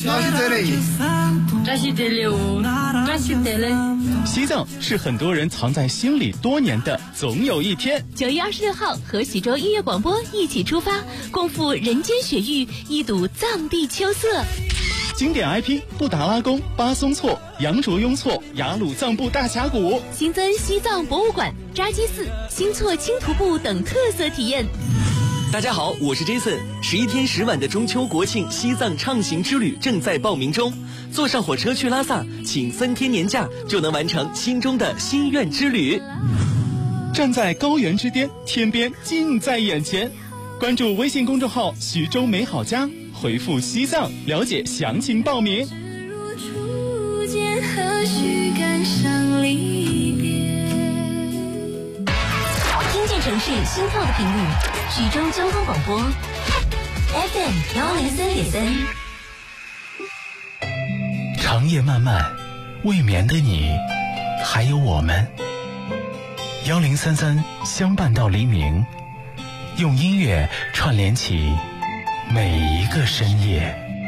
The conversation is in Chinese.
西藏是很多人藏在心里多年的总有一天。 9月26号和喜洲音乐广播一起出发，共赴人间雪域，一睹藏地秋色。 经典 IP 布达拉宫、巴松措、羊卓雍措、雅鲁藏布大峡谷， 新增西藏博物馆、扎基寺、新措轻徒步等特色体验。 大家好，我是 Jason。11天10晚的中秋国庆西藏畅行之旅正在报名中，坐上火车去拉萨，请3天年假就能完成心中的心愿之旅。 站在高原之巅，天边近在眼前。关注微信公众号徐州美好家，回复西藏了解详情报名。 听见城市心跳的频率，徐州交通广播 FM 103.3。 长夜漫漫，未眠的你，还有我们。1033相伴到黎明，用音乐串联起每一个深夜。